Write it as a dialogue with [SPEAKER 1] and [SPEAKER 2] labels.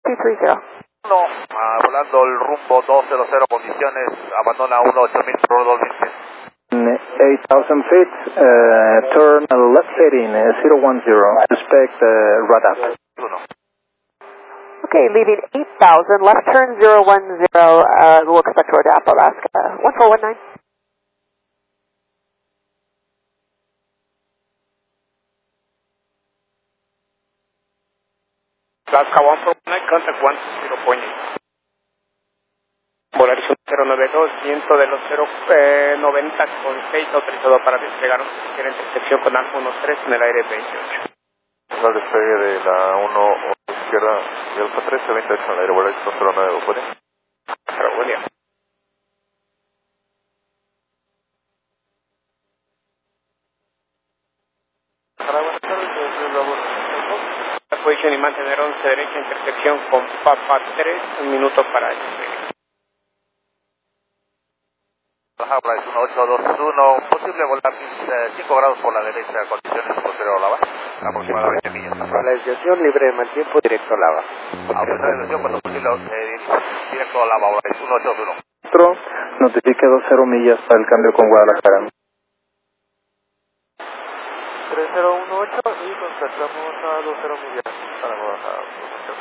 [SPEAKER 1] 230.
[SPEAKER 2] No, volando el rumbo 200, condiciones, abandona 18000 por 2000.
[SPEAKER 3] 8,000 feet, turn left heading 010, suspect radar.
[SPEAKER 1] Okay, leaving 8,000, left turn 010, we'll expect toward Apple, Alaska, 1419.
[SPEAKER 4] Alaska 1419, contact 120.8. Polaris 092, viento de los 090 con 6, autorizado para despegar un en intersección con Alfa 13 en el aire 28.
[SPEAKER 2] El despegue de la 1 izquierda y Alfa 13, 28 en el aire, Polaris 090, ¿puede?
[SPEAKER 4] Pero William.
[SPEAKER 2] Para buenas tardes,
[SPEAKER 4] La posición y mantener 11 derecha, intersección con Papa 3, un minuto para despegue.
[SPEAKER 2] Habla es 1821, posible volar 5 grados por la derecha, condiciones posterior a Lava, aproximadamente millas.
[SPEAKER 5] La desviación libre de mal tiempo directo a Lava.
[SPEAKER 2] Aumenta la desviación cuando posible directo a Lava, ahora es 1821.
[SPEAKER 3] Notifique 20 millas para el cambio con Guadalajara.
[SPEAKER 2] 3018 y contactamos a 20 millas para Guadalajara.